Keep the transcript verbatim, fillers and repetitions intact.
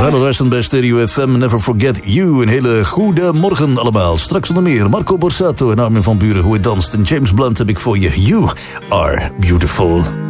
Fijne luisteren bij Stereo F M. Never Forget You. Een hele goede morgen allemaal. Straks onder meer Marco Borsato en Armin van Buren. Hoe het danst. En James Blunt heb ik voor je. You are beautiful.